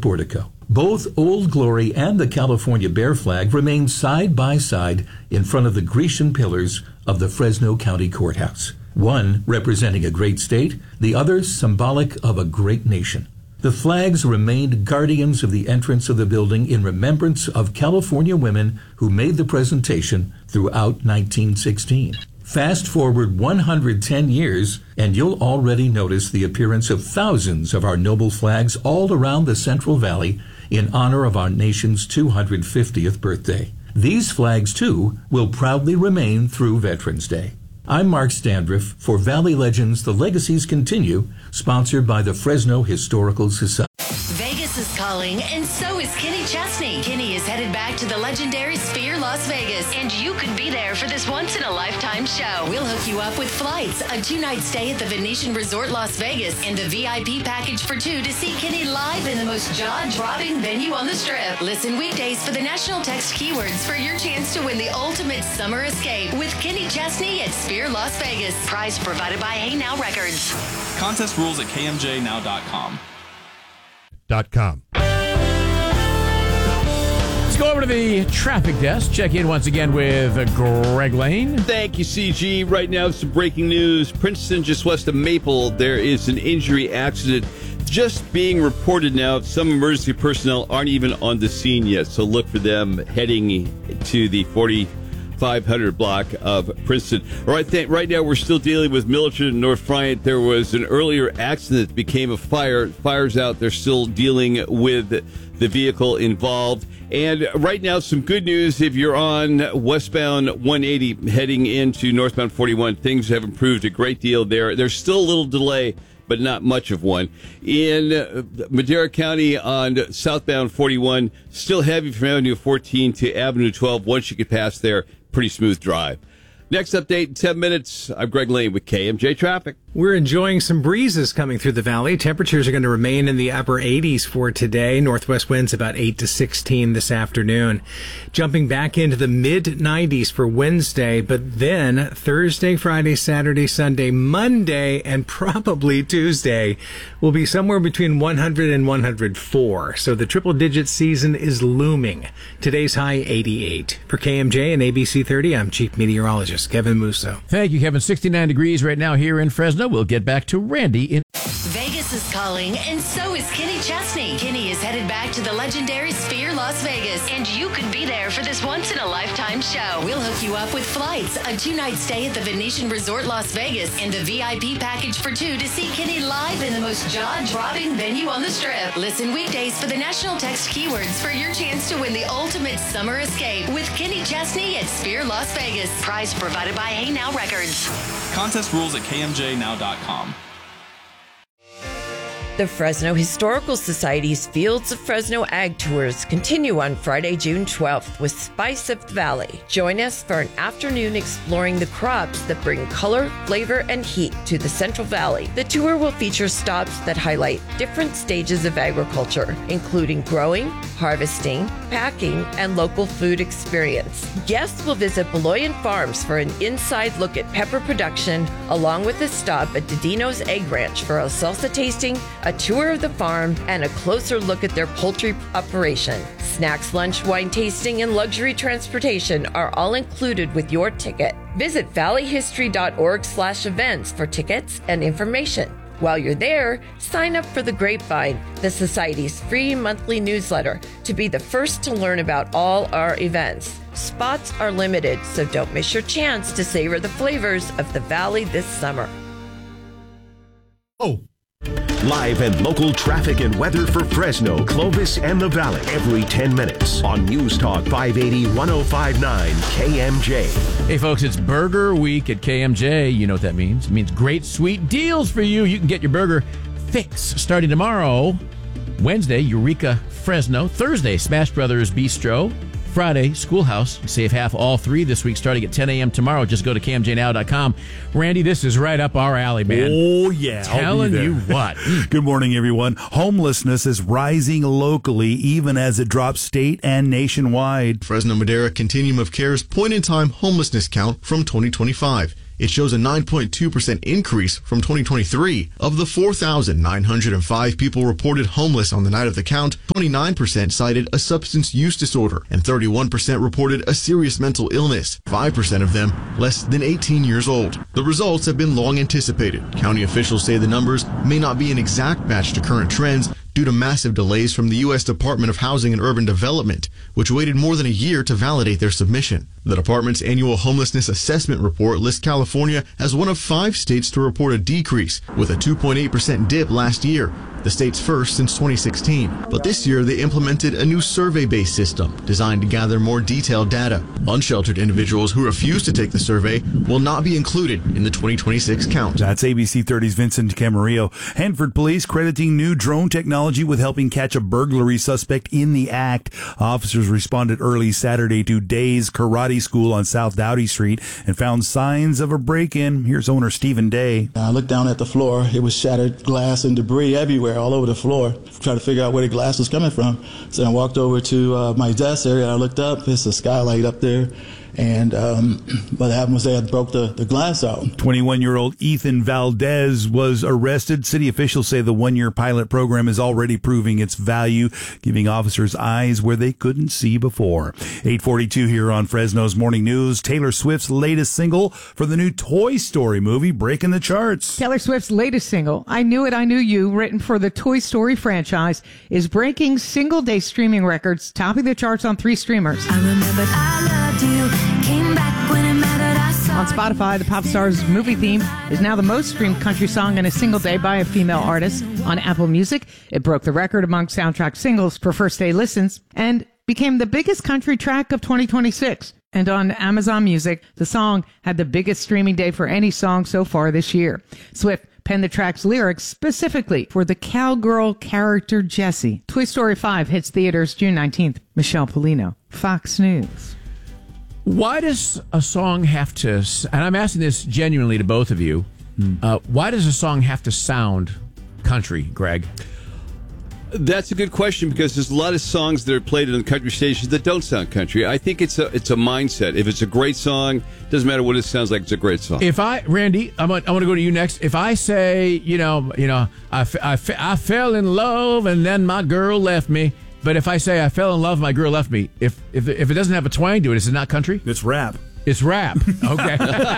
portico. Both Old Glory and the California Bear flag remain side by side in front of the Grecian pillars of the Fresno County Courthouse. One representing a great state, the other symbolic of a great nation. The flags remained guardians of the entrance of the building in remembrance of California women who made the presentation throughout 1916. Fast forward 110 years, and you'll already notice the appearance of thousands of our noble flags all around the Central Valley in honor of our nation's 250th birthday. These flags, too, will proudly remain through Veterans Day. I'm Mark Standriff for Valley Legends, The Legacies Continue, sponsored by the Fresno Historical Society. Vegas is calling, and so is Kenny Chesney. Kenny is headed back to the legendary Sphere Las Vegas, and you could be there for this once-in-a-lifetime show. We'll hook you up with flights, a 2-night stay at the Venetian Resort Las Vegas, and a VIP package for 2 to see Kenny live in the most jaw-dropping venue on the Strip. Listen weekdays for the national text keywords for your chance to win the ultimate summer escape with Kenny Chesney at Sphere Las Vegas. Prize provided by Hey Now Records. Contest rules at kmjnow.com. Let's go over to the traffic desk. Check in once again with Greg Lane. Thank you, CG. Right now, some breaking news. Princeton, just west of Maple, there is an injury accident just being reported now. Some emergency personnel aren't even on the scene yet, so look for them heading to the 4500 block of Princeton. All right, right now we're still dealing with Military and North Bryant. There was an earlier accident that became a fire. Fire's out. They're still dealing with the vehicle involved. And right now, some good news. If you're on westbound 180 heading into northbound 41, things have improved a great deal there. There's still a little delay, but not much of one. In Madera County on southbound 41, still heavy from Avenue 14 to Avenue 12. Once you get past there, pretty smooth drive. Next update in 10 minutes. I'm Greg Lane with KMJ Traffic. We're enjoying some breezes coming through the valley. Temperatures are going to remain in the upper 80s for today. Northwest winds about 8 to 16 this afternoon. Jumping back into the mid 90s for Wednesday, but then Thursday, Friday, Saturday, Sunday, Monday, and probably Tuesday will be somewhere between 100 and 104. So the triple digit season is looming. Today's high 88. For KMJ and ABC 30, I'm Chief Meteorologist Kevin Musso. Thank you, Kevin. 69 degrees right now here in Fresno. We'll get back to Randy in Vegas is calling, and so is Kenny Chesney. Kenny is headed back to the legendary Sphere Las Vegas, and you could be there for this once-in-a-lifetime show. We'll hook you up with flights, a 2-night stay at the Venetian Resort Las Vegas, and a VIP package for 2 to see Kenny live in the most jaw-dropping venue on the Strip. Listen weekdays for the national text keywords for your chance to win the ultimate summer escape with Kenny Chesney at Sphere Las Vegas. Prize provided by Hey Now Records. Contest rules at kmjnow.com. The Fresno Historical Society's Fields of Fresno Ag Tours continue on Friday, June 12th with Spice of the Valley. Join us for an afternoon exploring the crops that bring color, flavor, and heat to the Central Valley. The tour will feature stops that highlight different stages of agriculture, including growing, harvesting, packing, and local food experience. Guests will visit Beloyan Farms for an inside look at pepper production, along with a stop at Didino's Egg Ranch for a salsa tasting, a tour of the farm, and a closer look at their poultry operation. Snacks, lunch, wine tasting, and luxury transportation are all included with your ticket. Visit valleyhistory.org/events for tickets and information. While you're there, sign up for the Grapevine, the Society's free monthly newsletter, to be the first to learn about all our events. Spots are limited, so don't miss your chance to savor the flavors of the Valley this summer. Live and local traffic and weather for Fresno, Clovis, and the Valley every 10 minutes on News Talk 580 1059 KMJ. Hey folks, it's Burger Week at KMJ. You know what that means. It means great sweet deals for you. You can get your burger fix starting tomorrow. Wednesday, Eureka Fresno. Thursday, Smash Brothers Bistro. Friday, Schoolhouse. Save half all 3 this week starting at 10 a.m. tomorrow. Just go to KMJNow.com. Randy, this is right up our alley, man. Oh, yeah. Telling you what. Good morning, everyone. Homelessness is rising locally, even as it drops state and nationwide. Fresno Madera Continuum of Care's point-in-time homelessness count from 2025. It shows a 9.2% increase from 2023. Of the 4,905 people reported homeless on the night of the count, 29% cited a substance use disorder, and 31% reported a serious mental illness, 5% of them less than 18 years old. The results have been long anticipated. County officials say the numbers may not be an exact match to current trends due to massive delays from the U.S. Department of Housing and Urban Development, which waited more than a year to validate their submission. The department's annual homelessness assessment report lists California as one of 5 states to report a decrease, with a 2.8% dip last year, the state's first since 2016. But this year, they implemented a new survey-based system designed to gather more detailed data. Unsheltered individuals who refuse to take the survey will not be included in the 2026 count. That's ABC 30's Vincent Camarillo. Hanford police crediting new drone technology with helping catch a burglary suspect in the act. Officers responded early Saturday to Day's Karate School on South Dowdy Street and found signs of a break-in. Here's owner Stephen Day. I looked down at the floor. It was shattered glass and debris everywhere, all over the floor. Try to figure out where the glass was coming from. So I walked over to my desk area. I looked up. It's a skylight up there. And what happened was they had broke the glass out. 21-year-old Ethan Valdez was arrested. City officials say the one-year pilot program is already proving its value, giving officers eyes where they couldn't see before. 8:42 here on Fresno's Morning News. Taylor Swift's latest single for the new Toy Story movie breaking the charts. Taylor Swift's latest single, I Knew It, I Knew You, written for the Toy Story franchise, is breaking single-day streaming records, topping the charts on 3 streamers. I remembered I loved you. Came back when it mattered, I saw on Spotify, the pop star's movie theme is now the most streamed country song in a single day by a female artist. On Apple Music, it broke the record among soundtrack singles for first-day listens and became the biggest country track of 2026. And on Amazon Music, the song had the biggest streaming day for any song so far this year. Swift penned the track's lyrics specifically for the cowgirl character Jessie. Toy Story 5 hits theaters June 19th. Michelle Polino, Fox News. Why does a song have to, and I'm asking this genuinely to both of you, why does a song have to sound country, Greg? That's a good question, because there's a lot of songs that are played on the country stations that don't sound country. I think it's a mindset. If it's a great song, doesn't matter what it sounds like, it's a great song. If Randy, I want to go to you next. If I say, I fell in love and then my girl left me. But if I say I fell in love, my girl left me, if it doesn't have a twang to it, is it not country? It's rap. It's rap. Okay.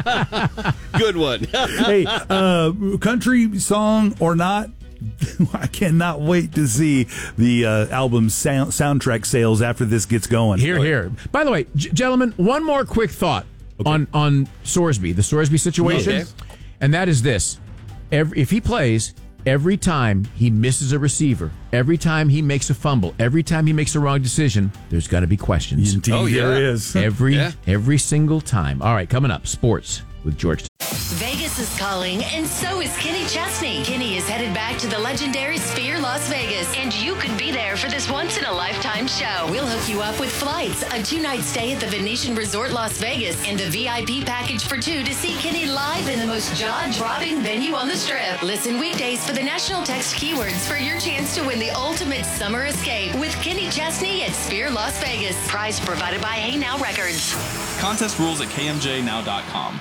Good one. Hey, country song or not, I cannot wait to see the album's soundtrack sales after this gets going. Here. By the way, gentlemen, one more quick thought on Sorsby, the Sorsby situation. Okay. And that is this. If he plays, every time he misses a receiver, every time he makes a fumble, every time he makes a wrong decision, there's got to be questions. Indeed, there is. Every single time. All right, coming up, sports with George. Vegas is calling, and so is Kenny Chesney. Kenny is headed back to the legendary Sphere Las Vegas, and you could be there for this once-in-a-lifetime show. We'll hook you up with flights, a 2-night stay at the Venetian Resort Las Vegas, and a VIP package for 2 to see Kenny live in the most jaw-dropping venue on the Strip. Listen weekdays for the national text keywords for your chance to win the ultimate summer escape with Kenny Chesney at Sphere Las Vegas. Prize provided by Hey Now Records. Contest rules at KMJNow.com.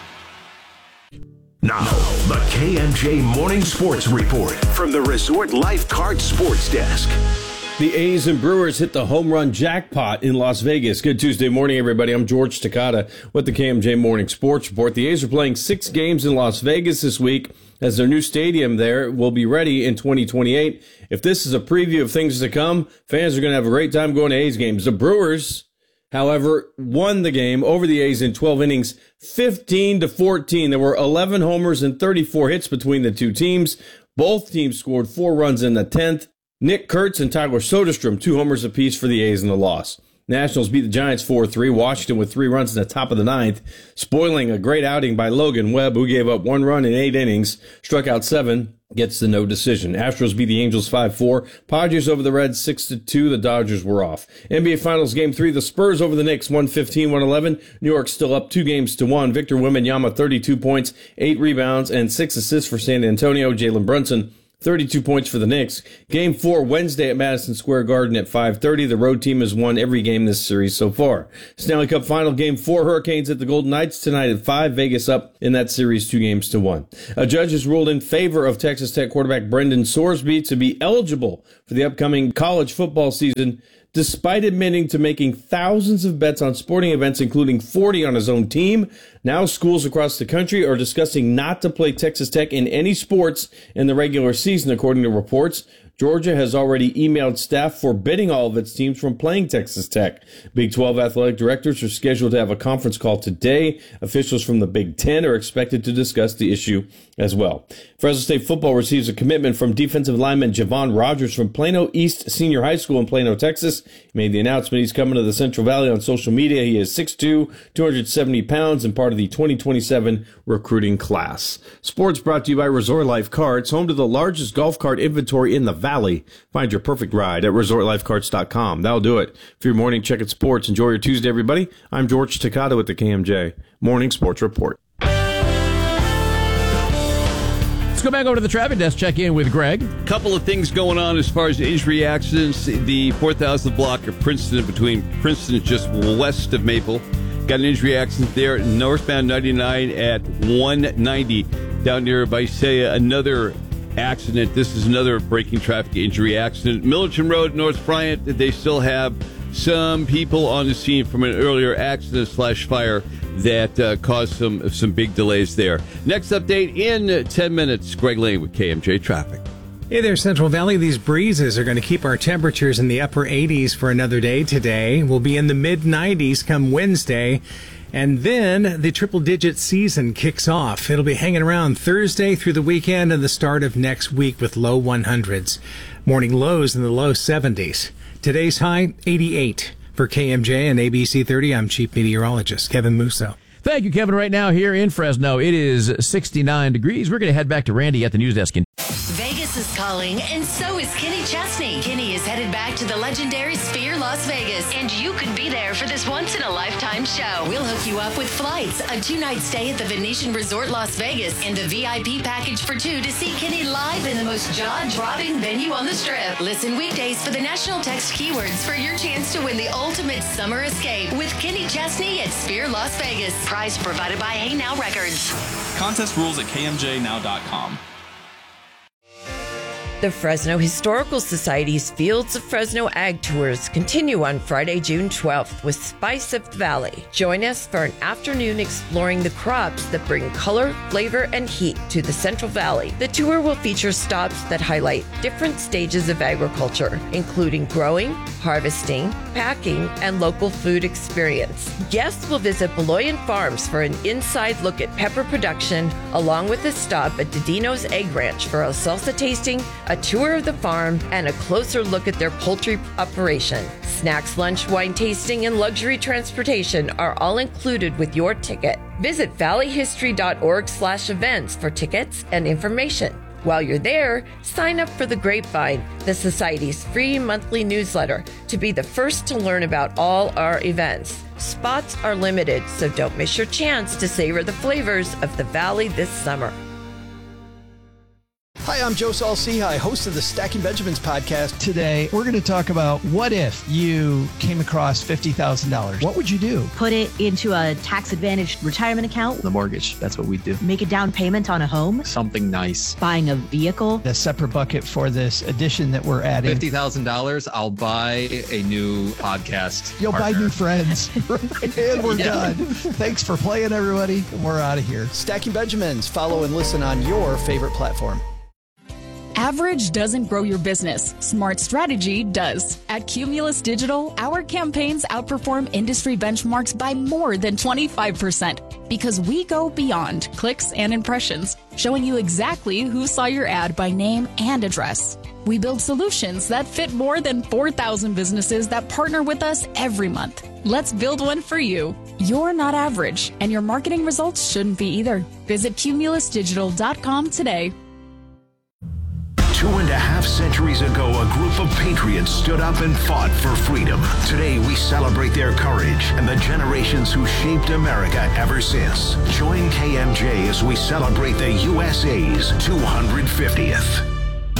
Now, the KMJ Morning Sports Report from the Resort Lifeguard Sports Desk. The A's and Brewers hit the home run jackpot in Las Vegas. Good Tuesday morning, everybody. I'm George Takata with the KMJ Morning Sports Report. The A's are playing 6 games in Las Vegas this week, as their new stadium there will be ready in 2028. If this is a preview of things to come, fans are going to have a great time going to A's games. The Brewers, however, won the game over the A's in 12 innings, 15-14. There were 11 homers and 34 hits between the two teams. Both teams scored 4 runs in the 10th. Nick Kurtz and Tyler Soderstrom, 2 homers apiece for the A's in the loss. Nationals beat the Giants 4-3. Washington with 3 runs in the top of the 9th, spoiling a great outing by Logan Webb, who gave up 1 run in 8 innings, struck out 7, gets the no decision. Astros beat the Angels 5-4. Padres over the Reds 6-2. The Dodgers were off. NBA Finals Game 3, the Spurs over the Knicks 115-111. New York still up 2-1. Victor Wembanyama 32 points, 8 rebounds, and 6 assists for San Antonio. Jalen Brunson 32 points for the Knicks. Game 4 Wednesday at Madison Square Garden at 5:30. The road team has won every game this series so far. Stanley Cup Final Game 4, Hurricanes at the Golden Knights tonight at 5. Vegas up in that series 2-1. A judge has ruled in favor of Texas Tech quarterback Brendan Sorsby to be eligible for the upcoming college football season, despite admitting to making thousands of bets on sporting events, including 40 on his own team. Now schools across the country are discussing not to play Texas Tech in any sports in the regular season, according to reports. Georgia has already emailed staff forbidding all of its teams from playing Texas Tech. Big 12 athletic directors are scheduled to have a conference call today. Officials from the Big 10 are expected to discuss the issue as well. Fresno State football receives a commitment from defensive lineman Javon Rogers from Plano East Senior High School in Plano, Texas. He made the announcement he's coming to the Central Valley on social media. He is 6'2", 270 pounds, and part of the 2027 recruiting class. Sports brought to you by Resort Life Cards, home to the largest golf cart inventory in the Valley. Find your perfect ride at resortlifecards.com. That'll do it for your morning check at sports. Enjoy your Tuesday, everybody. I'm George Takata with the KMJ Morning Sports Report. Let's go back over to the traffic desk, check in with Greg. Couple of things going on as far as injury accidents. The 4,000 block of Princeton, between Princeton just west of Maple. Got an injury accident there. Northbound 99 at 190 down near Visalia. Another accident. This is another breaking traffic injury accident. Millerton Road, North Bryant. They still have some people on the scene from an earlier accident/fire that caused some big delays there. Next update in 10 minutes. Greg Lane with KMJ Traffic. Hey there, Central Valley. These breezes are going to keep our temperatures in the upper 80s for another day today. We'll be in the mid-90s come Wednesday. And then the triple-digit season kicks off. It'll be hanging around Thursday through the weekend and the start of next week with low 100s. Morning lows in the low 70s. Today's high, 88. For KMJ and ABC 30, I'm Chief Meteorologist Kevin Musso. Thank you, Kevin. Right now here in Fresno, it is 69 degrees. We're going to head back to Randy at the news desk. Vegas is calling, and so is Kenny Chesney. Kenny is headed back to the legendary Sphere Las Vegas, and you could be there for this once-in-a-lifetime show. We'll hook you up with flights, a 2-night stay at the Venetian Resort Las Vegas, and a VIP package for 2 to see Kenny live in the most jaw-dropping venue on the Strip. Listen weekdays for the national text keywords for your chance to win the ultimate summer escape with Kenny Chesney at Sphere Las Vegas. Prize provided by Hey Now Records. Contest rules at kmjnow.com. The Fresno Historical Society's Fields of Fresno Ag Tours continue on Friday, June 12th with Spice of the Valley. Join us for an afternoon exploring the crops that bring color, flavor, and heat to the Central Valley. The tour will feature stops that highlight different stages of agriculture, including growing, harvesting, packing, and local food experience. Guests will visit Beloyan Farms for an inside look at pepper production, along with a stop at Didino's Egg Ranch for a salsa tasting, a tour of the farm, and a closer look at their poultry operation. Snacks, lunch, wine tasting, and luxury transportation are all included with your ticket. Visit valleyhistory.org/events for tickets and information. While you're there, sign up for The Grapevine, the Society's free monthly newsletter, to be the first to learn about all our events. Spots are limited, so don't miss your chance to savor the flavors of the Valley this summer. Hi, I'm Joe Saul-Sehy, host of the Stacking Benjamins podcast. Today, we're going to talk about what if you came across $50,000? What would you do? Put it into a tax-advantaged retirement account. The mortgage, that's what we do. Make a down payment on a home. Something nice. Buying a vehicle. A separate bucket for this addition that we're adding. $50,000, I'll buy a new podcast You'll partner. buy new friends. And we're done. Thanks for playing, everybody. We're out of here. Stacking Benjamins. Follow and listen on your favorite platform. Average doesn't grow your business. Smart strategy does. At Cumulus Digital, our campaigns outperform industry benchmarks by more than 25% because we go beyond clicks and impressions, showing you exactly who saw your ad by name and address. We build solutions that fit more than 4,000 businesses that partner with us every month. Let's build one for you. You're not average, and your marketing results shouldn't be either. Visit cumulusdigital.com today. 2.5 centuries ago, a group of patriots stood up and fought for freedom. Today, we celebrate their courage and the generations who shaped America ever since. Join KMJ as we celebrate the USA's 250th.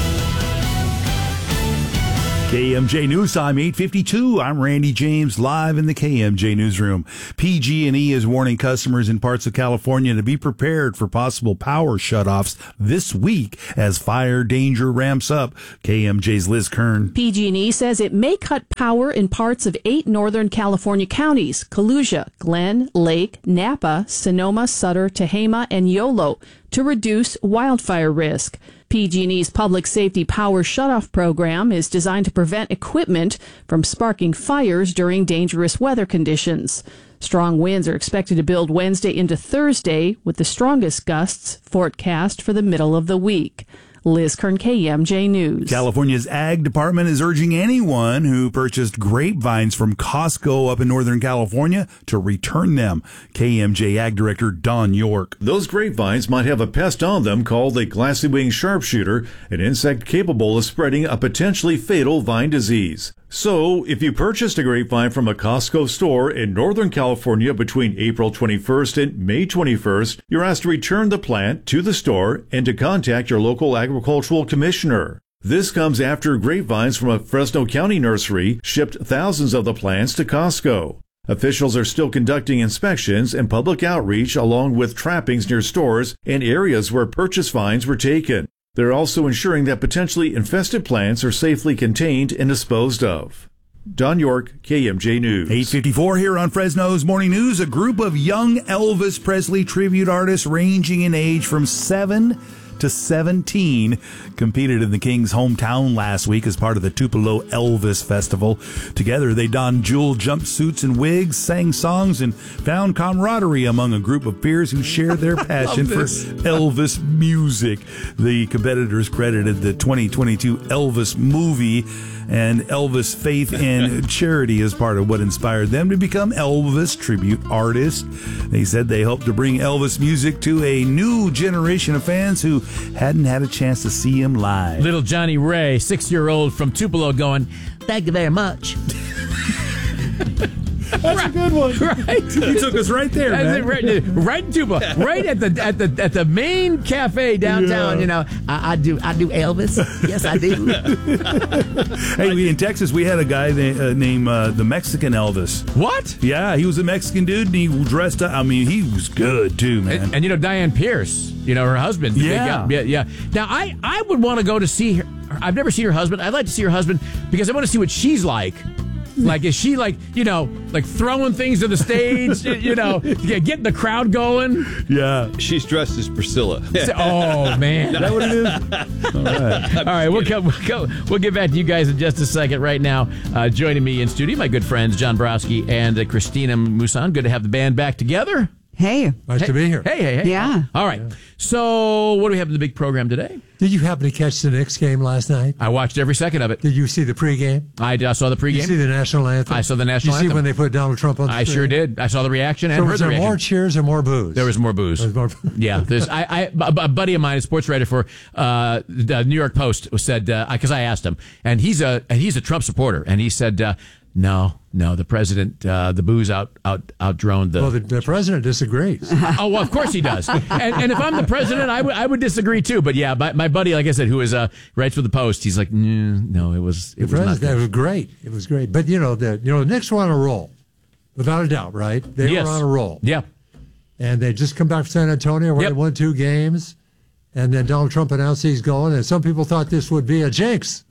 KMJ News Time, 8:52. I'm Randy James, live in the KMJ Newsroom. PG&E is warning customers in parts of California to be prepared for possible power shutoffs this week as fire danger ramps up. KMJ's Liz Kern. PG&E says it may cut power in parts of 8 Northern California counties: Kalusha, Glen, Lake, Napa, Sonoma, Sutter, Tehama, and Yolo, to reduce wildfire risk. PG&E's Public Safety Power Shutoff program is designed to prevent equipment from sparking fires during dangerous weather conditions. Strong winds are expected to build Wednesday into Thursday, with the strongest gusts forecast for the middle of the week. Liz Kern, KMJ News. California's Ag Department is urging anyone who purchased grapevines from Costco up in Northern California to return them. KMJ Ag Director Don York. Those grapevines might have a pest on them called a glassy-winged sharpshooter, an insect capable of spreading a potentially fatal vine disease. So, if you purchased a grapevine from a Costco store in Northern California between April 21st and May 21st, you're asked to return the plant to the store and to contact your local agricultural commissioner. This comes after grapevines from a Fresno County nursery shipped thousands of the plants to Costco. Officials are still conducting inspections and public outreach along with trappings near stores and areas where purchase vines were taken. They're also ensuring that potentially infested plants are safely contained and disposed of. Don York, KMJ News. 8:54 here on Fresno's Morning News. A group of young Elvis Presley tribute artists ranging in age from 7 to 17 competed in the King's hometown last week as part of the Tupelo Elvis Festival. Together, they donned jeweled jumpsuits and wigs, sang songs, and found camaraderie among a group of peers who shared their passion for Elvis music. The competitors credited the 2022 Elvis movie and Elvis faith and charity as part of what inspired them to become Elvis tribute artists. They said they hope to bring Elvis music to a new generation of fans who hadn't had a chance to see him live. Little Johnny Ray, 6-year-old from Tupelo, going, "Thank you very much." That's a good one. Right? You took us right there, man. Right in Tupelo, right at the main cafe downtown. Yeah. You know, I do Elvis. Yes, I do. Hey, in Texas, we had a guy named the Mexican Elvis. What? Yeah, he was a Mexican dude, and he dressed up. I mean, he was good too, man. And you know, Diane Pierce, you know, her husband. Yeah. Now, I would want to go to see her. I've never seen her husband. I'd like to see her husband because I want to see what she's like. Like, is she like, you know, like throwing things to the stage, you know, getting the crowd going? Yeah. She's dressed as Priscilla. Oh, man. Is that what it is? All right. We'll get back to you guys in just a second. Right now, joining me in studio, my good friends, John Borowski and Christina Musan. Good to have the band back together. Hey. Nice to be here. Hey. Yeah. All right. Yeah. So, what do we have in the big program today? Did you happen to catch the Knicks game last night? I watched every second of it. Did you see the pregame? I saw the pregame. Did you see the national anthem? I saw the national anthem. Did you see when they put Donald Trump on the screen? I sure did. I saw the reaction and heard the reaction. Was there more cheers or more booze? There was more booze. Yeah. A buddy of mine, a sports writer for the New York Post, said, because I asked him, and he's a Trump supporter, and he said, No, the president, the booze outdroned the... Well, the president disagrees. Oh, well, of course he does. And if I'm the president, I would disagree too. But yeah, my buddy, like I said, who writes for the Post, he's like, no, it was not good. It was great. It was great. But, the Knicks were on a roll, without a doubt, right? They were on a roll. Yeah. And they just come back from San Antonio where they won 2 games. And then Donald Trump announced he's going. And some people thought this would be a jinx.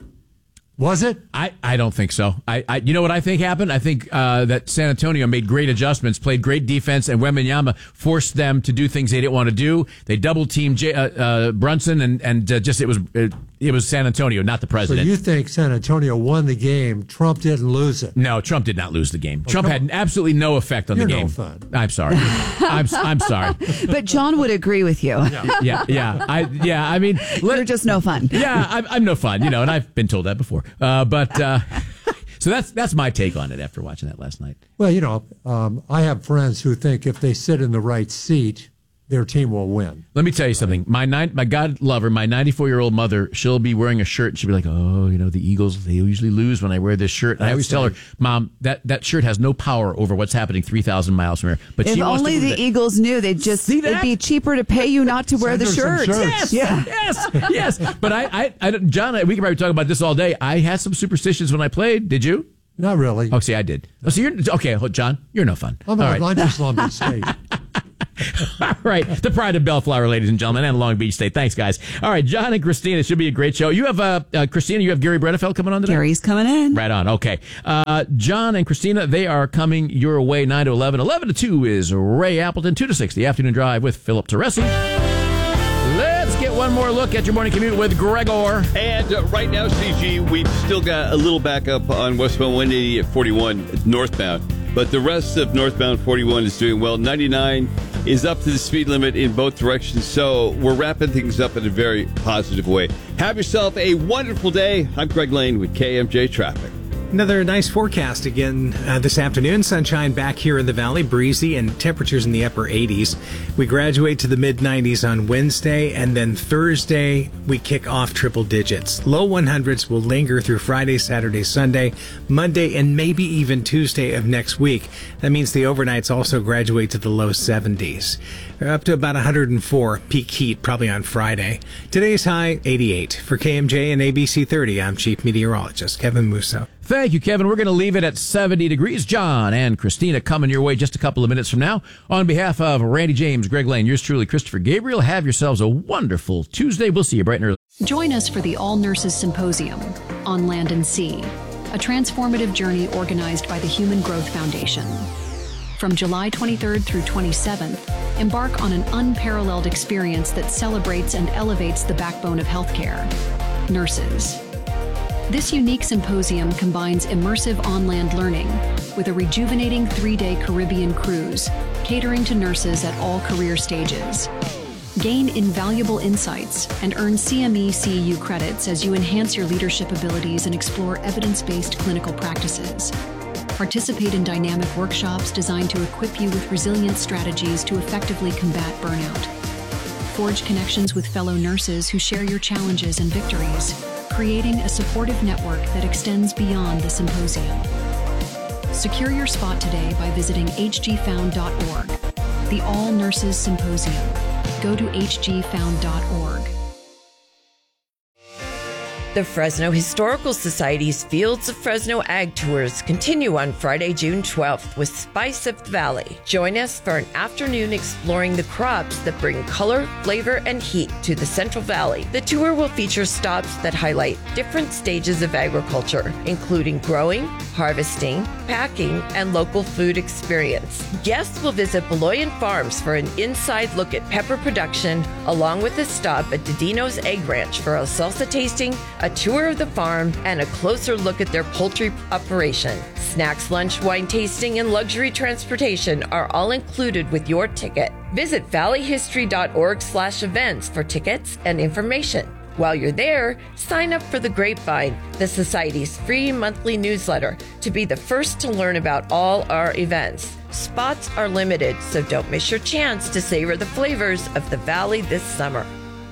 Was it? I don't think so. You know what I think happened? I think that San Antonio made great adjustments, played great defense, and Wembanyama forced them to do things they didn't want to do. They double teamed Brunson, and just it was San Antonio, not the president. So you think San Antonio won the game? Trump didn't lose it. No, Trump did not lose the game. Trump had absolutely no effect on the game. No fun. I'm sorry. I'm sorry. But John would agree with you. Yeah. I mean, you're just no fun. Yeah, I'm no fun. And I've been told that before. So that's my take on it after watching that last night. Well, I have friends who think if they sit in the right seat, their team will win. Let me tell you something. My God lover, my 94-year-old mother, she'll be wearing a shirt. And she'll be like, oh, the Eagles, they usually lose when I wear this shirt. And I always tell her, Mom, that shirt has no power over what's happening 3,000 miles from here. But if she wants only the Eagles knew, it'd be cheaper to pay you not to wear the shirt. Yes. But John, we can probably talk about this all day. I had some superstitions when I played. Did you? Not really. Oh, see, I did. Oh, so you're okay, John. You're no fun. I'm just Long Beach State. All right, the pride of Bellflower, ladies and gentlemen, and Long Beach State. Thanks, guys. All right, John and Christina, it should be a great show. You have Christina. You have Gary Bredefeld coming on today. Gary's coming in. Right on. Okay, John and Christina, they are coming your way 9 to 11. 11 to 2 is Ray Appleton. 2 to 6, the afternoon drive with Philip Teresi. Let's get one more look at your morning commute with Gregor. And right now, CG, we've still got a little backup on westbound 180 at 41 northbound. But the rest of northbound 41 is doing well. 99 is up to the speed limit in both directions. So we're wrapping things up in a very positive way. Have yourself a wonderful day. I'm Greg Lane with KMJ Traffic. Another nice forecast again this afternoon. Sunshine back here in the valley, breezy, and temperatures in the upper 80s. We graduate to the mid-90s on Wednesday, and then Thursday we kick off triple digits. Low 100s will linger through Friday, Saturday, Sunday, Monday, and maybe even Tuesday of next week. That means the overnights also graduate to the low 70s. We're up to about 104 peak heat, probably on Friday. Today's high, 88. For KMJ and ABC 30, I'm Chief Meteorologist Kevin Musso. Thank you, Kevin. We're going to leave it at 70 degrees. John and Christina coming your way just a couple of minutes from now. On behalf of Randy James, Greg Lane, yours truly, Christopher Gabriel, have yourselves a wonderful Tuesday. We'll see you bright and early. Join us for the All Nurses Symposium on Land and Sea, a transformative journey organized by the Human Growth Foundation. From July 23rd through 27th, embark on an unparalleled experience that celebrates and elevates the backbone of healthcare, nurses. This unique symposium combines immersive on-land learning with a rejuvenating 3-day Caribbean cruise, catering to nurses at all career stages. Gain invaluable insights and earn CME CEU credits as you enhance your leadership abilities and explore evidence-based clinical practices. Participate in dynamic workshops designed to equip you with resilient strategies to effectively combat burnout. Forge connections with fellow nurses who share your challenges and victories, creating a supportive network that extends beyond the symposium. Secure your spot today by visiting hgfound.org. The All Nurses Symposium. Go to hgfound.org. The Fresno Historical Society's Fields of Fresno Ag Tours continue on Friday, June 12th with Spice of the Valley. Join us for an afternoon exploring the crops that bring color, flavor, and heat to the Central Valley. The tour will feature stops that highlight different stages of agriculture, including growing, harvesting, packing, and local food experience. Guests will visit Beloyan Farms for an inside look at pepper production, along with a stop at Didino's Egg Ranch for a salsa tasting, a tour of the farm, and a closer look at their poultry operation. Snacks, lunch, wine tasting, and luxury transportation are all included with your ticket. Visit valleyhistory.org/events for tickets and information. While you're there, sign up for The Grapevine, the Society's free monthly newsletter, to be the first to learn about all our events. Spots are limited, so don't miss your chance to savor the flavors of the Valley this summer.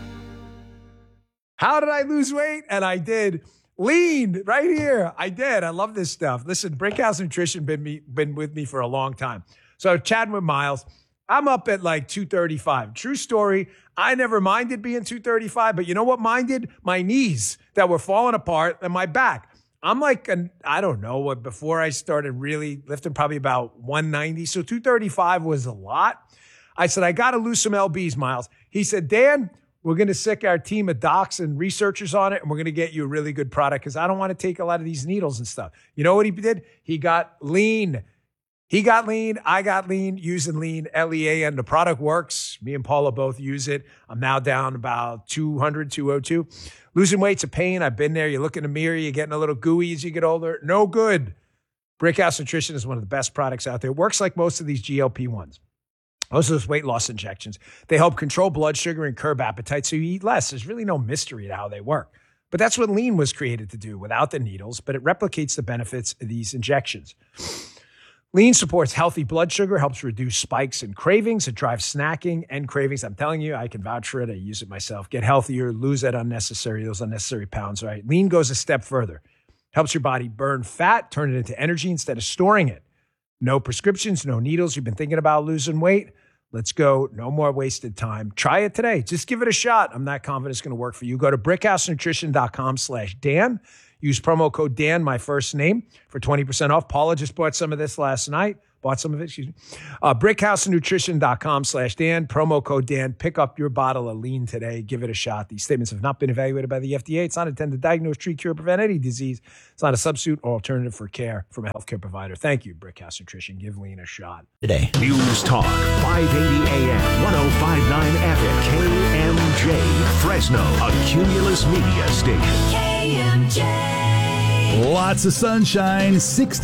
How did I lose weight? And I did. Lean, right here. I did. I love this stuff. Listen, Brickhouse Nutrition been with me for a long time. So chatting with Miles, I'm up at like 235. True story. I never minded being 235, but you know what minded? My knees that were falling apart and my back. I'm like, I don't know what, before I started really lifting, probably about 190. So 235 was a lot. I said, I got to lose some LBs, Miles. He said, Dan, we're going to sick our team of docs and researchers on it, and we're going to get you a really good product because I don't want to take a lot of these needles and stuff. You know what he did? He got lean. He got lean. I got lean using lean, LEAN. The product works. Me and Paula both use it. I'm now down about 200, 202. Losing weight's a pain. I've been there. You look in the mirror, you're getting a little gooey as you get older. No good. Brickhouse Nutrition is one of the best products out there. It works like most of these GLP-1s. Most of those weight loss injections. They help control blood sugar and curb appetite so you eat less. There's really no mystery to how they work. But that's what lean was created to do without the needles, but it replicates the benefits of these injections. Lean supports healthy blood sugar, helps reduce spikes and cravings. It drives snacking and cravings. I'm telling you, I can vouch for it. I use it myself. Get healthier, lose those unnecessary pounds, right? Lean goes a step further. Helps your body burn fat, turn it into energy instead of storing it. No prescriptions, no needles. You've been thinking about losing weight? Let's go. No more wasted time. Try it today. Just give it a shot. I'm not confident it's going to work for you. Go to brickhousenutrition.com/Dan. Use promo code Dan, my first name, for 20% off. Paula just bought some of this last night. brickhousenutrition.com/Dan, promo code Dan. Pick up your bottle of Lean today. Give it a shot. These statements have not been evaluated by the FDA. It's not intended to diagnose, treat, cure, or prevent any disease. It's not a substitute or alternative for care from a healthcare provider. Thank you, Brickhouse Nutrition. Give Lean a shot. Today. News Talk, 580 AM, 105.9 FM, KMJ, Fresno, a Cumulus Media station. KMJ. Lots of sunshine,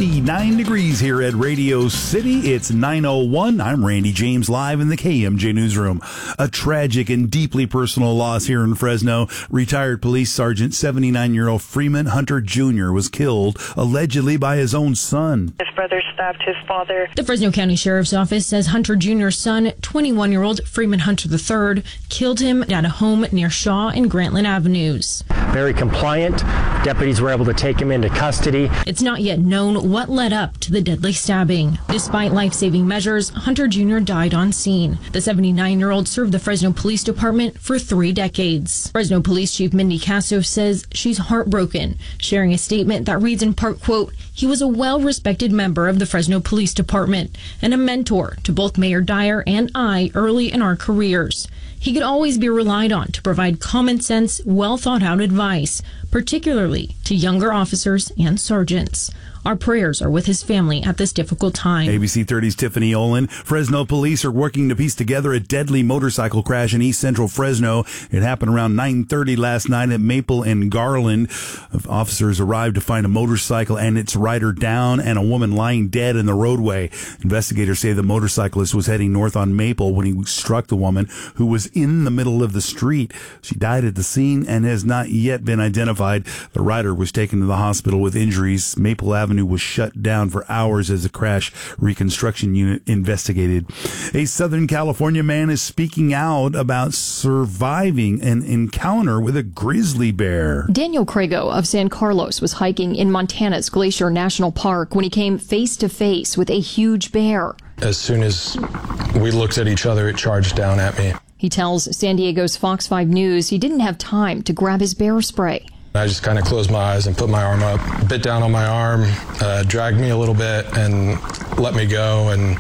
69 degrees here at Radio City. It's 9:01. I'm Randy James, live in the KMJ newsroom. A tragic and deeply personal loss here in Fresno. Retired police sergeant 79-year-old Freeman Hunter Jr. was killed, allegedly by his own son. His brother stabbed his father. The Fresno County Sheriff's Office says Hunter Jr.'s son, 21-year-old Freeman Hunter III, killed him at a home near Shaw and Grantland Avenues. Very compliant. Deputies were able to take him into custody. It's not yet known what led up to the deadly stabbing. Despite life-saving measures, Hunter Jr. died on scene. The 79-year-old served the Fresno Police Department for 3 decades. Fresno Police Chief Mindy Castro says she's heartbroken, sharing a statement that reads in part, quote, "He was a well-respected member of the Fresno Police Department and a mentor to both Mayor Dyer and I early in our careers. He could always be relied on to provide common sense, well-thought-out advice, particularly to younger officers and sergeants. Our prayers are with his family at this difficult time." ABC 30's Tiffany Olin. Fresno police are working to piece together a deadly motorcycle crash in East Central Fresno. It happened around 9:30 last night at Maple and Garland. Officers arrived to find a motorcycle and its rider down and a woman lying dead in the roadway. Investigators say the motorcyclist was heading north on Maple when he struck the woman, who was in the middle of the street. She died at the scene and has not yet been identified. The rider was taken to the hospital with injuries. Maple Avenue was shut down for hours as the crash reconstruction unit investigated. A Southern California man is speaking out about surviving an encounter with a grizzly bear. Daniel Crago of San Carlos was hiking in Montana's Glacier National Park when he came face to face with a huge bear. As soon as we looked at each other, it charged down at me. He tells San Diego's Fox 5 News he didn't have time to grab his bear spray. I just kind of closed my eyes and put my arm up, bit down on my arm, dragged me a little bit and let me go. And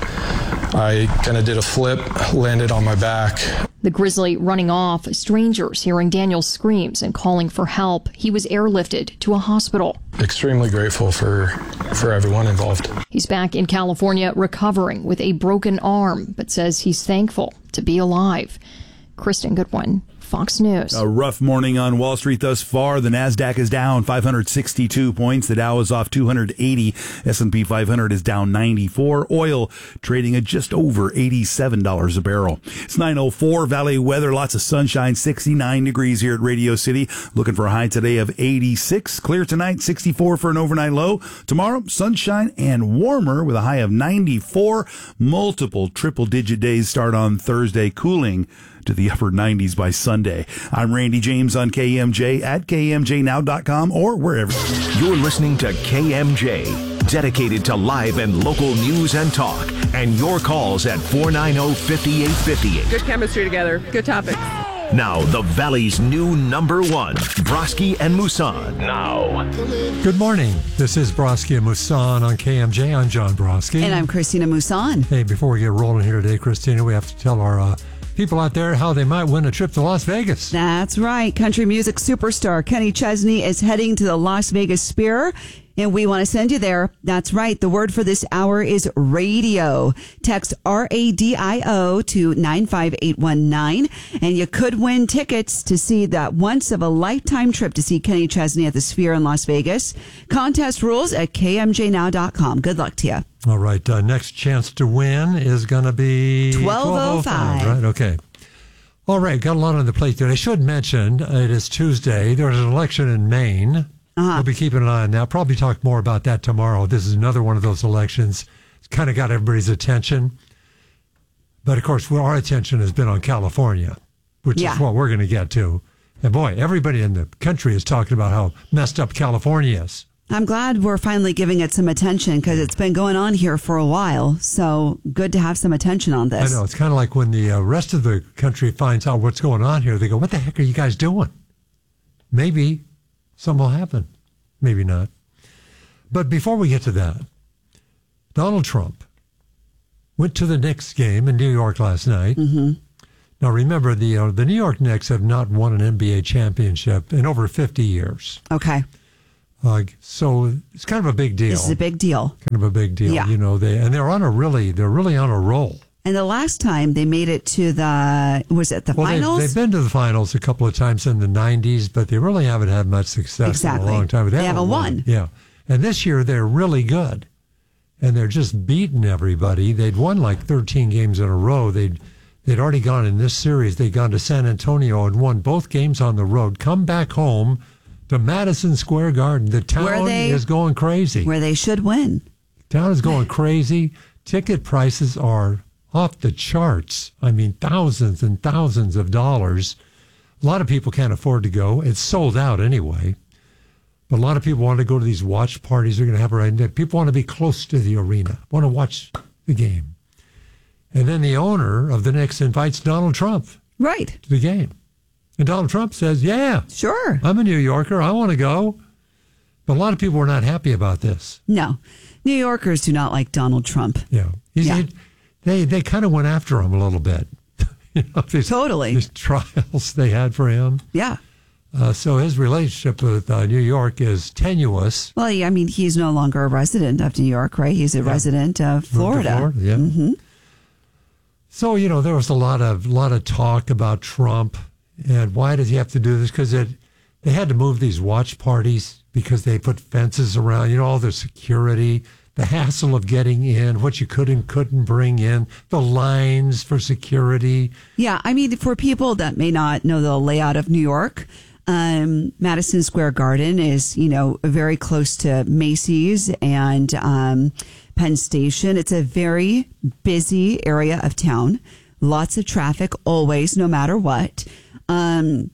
I kind of did a flip, landed on my back. The grizzly running off, strangers hearing Daniel's screams and calling for help. He was airlifted to a hospital. Extremely grateful for everyone involved. He's back in California recovering with a broken arm, but says he's thankful to be alive. Kristen Goodwin, Fox News. A rough morning on Wall Street thus far. The Nasdaq is down 562 points. The Dow is off 280. S&P 500 is down 94. Oil trading at just over $87 a barrel. It's 9:04. Valley weather, lots of sunshine, 69 degrees here at Radio City. Looking for a high today of 86. Clear tonight, 64 for an overnight low. Tomorrow, sunshine and warmer with a high of 94. Multiple triple-digit days start on Thursday, cooling to the upper 90s by Sunday. I'm Randy James on KMJ at KMJNow.com or wherever. You're listening to KMJ, dedicated to live and local news and talk, and your calls at 490-5858. Good chemistry together. Good topics. Now, the Valley's new number one, Broski and Musan. Now. Good morning. This is Broski and Musan on KMJ. I'm John Broski. And I'm Christina Musan. Hey, before we get rolling here today, Christina, we have to tell our people out there how they might win a trip to Las Vegas. That's right. Country music superstar Kenny Chesney is heading to the Las Vegas Sphere, and we want to send you there. That's right. The word for this hour is radio. Text RADIO to 95819, and you could win tickets to see that once-of-a-lifetime trip to see Kenny Chesney at the Sphere in Las Vegas. Contest rules at KMJNow.com. Good luck to you. All right. Next chance to win is going to be 12:05. Right. Okay. All right. Got a lot on the plate there. I should mention it is Tuesday. There's an election in Maine. We'll be keeping an eye on that. Probably talk more about that tomorrow. This is another one of those elections It's kind of got everybody's attention. But, of course, our attention has been on California, which is what we're going to get to. And, boy, everybody in the country is talking about how messed up California is. I'm glad we're finally giving it some attention because it's been going on here for a while. So good to have some attention on this. I know. It's kind of like when the rest of the country finds out what's going on here, they go, what the heck are you guys doing? Maybe something will happen. Maybe not. But before we get to that, Donald Trump went to the Knicks game in New York last night. Mm-hmm. Now, remember, the New York Knicks have not won an NBA championship in over 50 years. Okay. So it's kind of a big deal. This is a big deal. Kind of a big deal. Yeah. They're really on a roll. And the last time they made it to the finals? They've been to the finals a couple of times in the 90s, but they really haven't had much success in a long time. They haven't won. Yeah. And this year they're really good. And they're just beating everybody. They'd won like 13 games in a row. They'd already gone in this series. They'd gone to San Antonio and won both games on the road, come back home to Madison Square Garden. The town is going crazy. Where they should win. Town is going crazy. Ticket prices are off the charts. I mean, thousands and thousands of dollars. A lot of people can't afford to go. It's sold out anyway. But a lot of people want to go to these watch parties they're going to have right now. People want to be close to the arena, want to watch the game. And then the owner of the Knicks invites Donald Trump to the game. And Donald Trump says, yeah, sure, I'm a New Yorker. I want to go. But a lot of people were not happy about this. No. New Yorkers do not like Donald Trump. Yeah. They kind of went after him a little bit. Totally. These trials they had for him. Yeah. So his relationship with New York is tenuous. Well, I mean, he's no longer a resident of New York, right? He's a resident of Florida. Yeah. Mm-hmm. So, there was a lot of talk about Trump and why does he have to do this? Because they had to move these watch parties because they put fences around, all the security, the hassle of getting in, what you could and couldn't bring in, the lines for security. Yeah, I mean, for people that may not know the layout of New York, Madison Square Garden is, very close to Macy's and Penn Station. It's a very busy area of town. Lots of traffic always, no matter what. And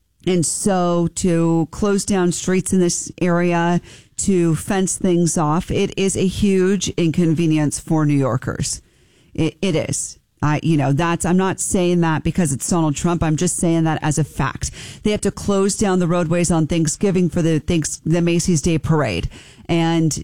so to close down streets in this area, to fence things off, it is a huge inconvenience for New Yorkers. It is. I'm not saying that because it's Donald Trump. I'm just saying that as a fact. They have to close down the roadways on Thanksgiving for the Macy's Day Parade. And,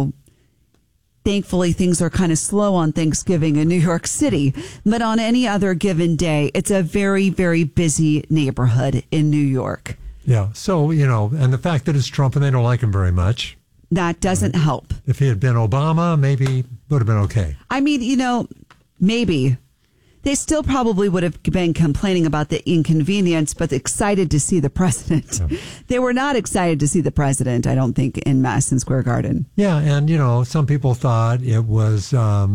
thankfully, things are kind of slow on Thanksgiving in New York City. But on any other given day, it's a very, very busy neighborhood in New York. Yeah. So, and the fact that it's Trump and they don't like him very much. That doesn't help. If he had been Obama, maybe would have been okay. I mean, maybe. They still probably would have been complaining about the inconvenience, but excited to see the president. Yeah. They were not excited to see the president, I don't think, in Madison Square Garden. Yeah, and, some people thought it was,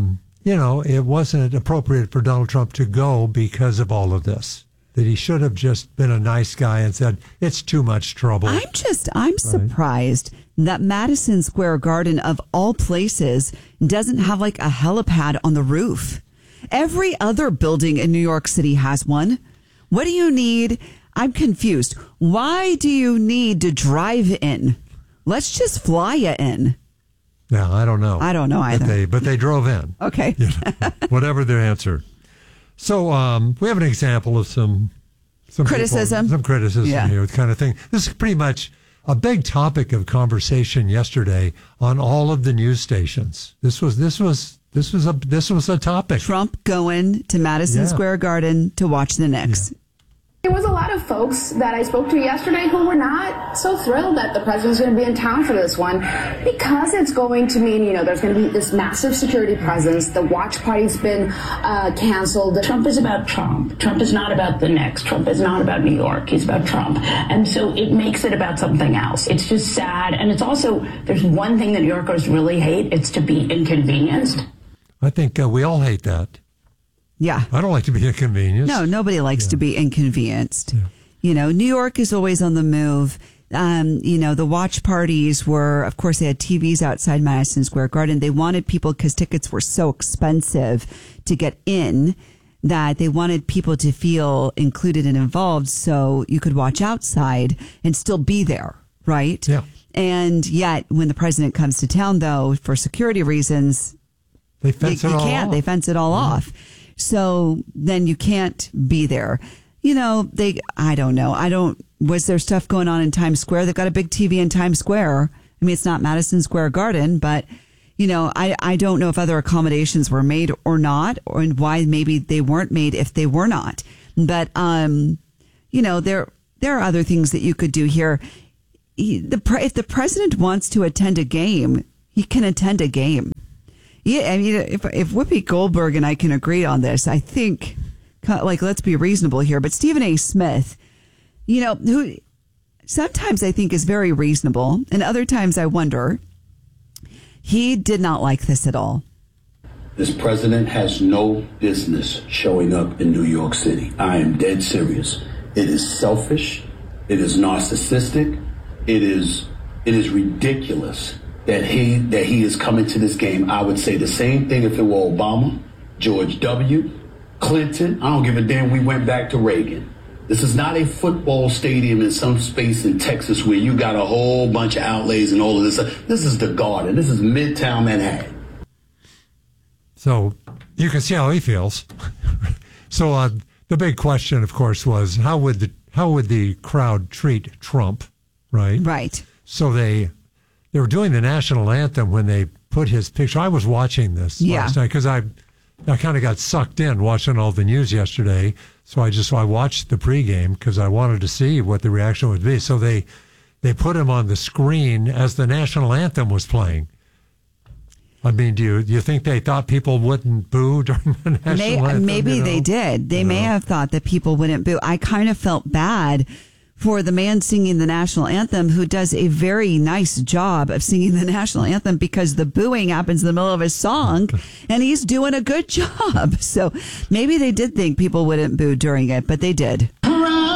it wasn't appropriate for Donald Trump to go because of all of this. That he should have just been a nice guy and said, it's too much trouble. I'm surprised that Madison Square Garden, of all places, doesn't have like a helipad on the roof. Every other building in New York City has one. What do you need? I'm confused. Why do you need to drive in? Let's just fly you in. Yeah, I don't know. I don't know either. But they drove in. Okay. Whatever their answer. So we have an example of some criticism. Some criticism here, kind of thing. This is pretty much a big topic of conversation yesterday on all of the news stations. This was a topic. Trump going to Madison Square Garden to watch the Knicks. Yeah. There was a lot of folks that I spoke to yesterday who were not so thrilled that the president's going to be in town for this one because it's going to mean, there's going to be this massive security presence. The watch party's been canceled. Trump is about Trump. Trump is not about the Knicks. Trump is not about New York. He's about Trump. And so it makes it about something else. It's just sad. And it's also, there's one thing that New Yorkers really hate. It's to be inconvenienced. I think we all hate that. Yeah. I don't like to be inconvenienced. No, nobody likes to be inconvenienced. Yeah. New York is always on the move. The watch parties were, of course, they had TVs outside Madison Square Garden. They wanted people, because tickets were so expensive to get in, that they wanted people to feel included and involved so you could watch outside and still be there, right? Yeah. And yet, when the president comes to town, though, for security reasons, they fence it all off. They fence it all off. So then you can't be there. I don't know. Was there stuff going on in Times Square? They've got a big TV in Times Square. I mean, it's not Madison Square Garden, but, I don't know if other accommodations were made or not, and why maybe they weren't made if they were not. But, there are other things that you could do here. If the president wants to attend a game, he can attend a game. Yeah, I mean, if Whoopi Goldberg and I can agree on this, I think, let's be reasonable here. But Stephen A. Smith, who sometimes I think is very reasonable, and other times I wonder, he did not like this at all. This president has no business showing up in New York City. I am dead serious. It is selfish. It is narcissistic. It is ridiculous that he is coming to this game. I would say the same thing if it were Obama, George W., Clinton. I don't give a damn. We went back to Reagan. This is not a football stadium in some space in Texas where you got a whole bunch of outlays and all of this. This is the Garden. This is Midtown Manhattan. So you can see how he feels. So the big question, of course, was how would the crowd treat Trump, right? Right. So they were doing the national anthem when they put his picture. I was watching this last night because I kind of got sucked in watching all the news yesterday. So I watched the pregame because I wanted to see what the reaction would be. So they put him on the screen as the national anthem was playing. I mean, do you think they thought people wouldn't boo during the national anthem? Maybe they did. They may have thought that people wouldn't boo. I kind of felt bad for the man singing the national anthem, who does a very nice job of singing the national anthem, because the booing happens in the middle of his song and he's doing a good job. So maybe they did think people wouldn't boo during it, but they did.